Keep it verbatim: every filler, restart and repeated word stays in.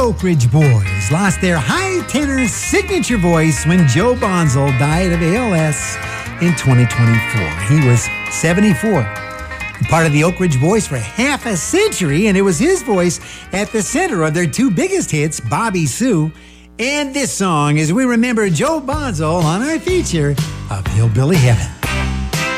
Oak Ridge Boys lost their high tenor signature voice when Joe Bonzo died of A L S in twenty twenty-four. He was seventy-four. Part of the Oak Ridge Boys for half a century, and it was his voice at the center of their two biggest hits, Bobby Sue and this song, as we remember Joe Bonzo on our feature of Hillbilly Heaven.